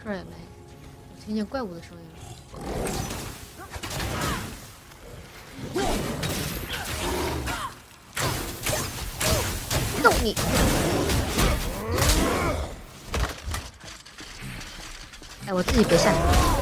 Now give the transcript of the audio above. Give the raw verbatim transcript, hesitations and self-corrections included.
这儿也没，我听见怪物的声音了。揍你！哎，我自己别下。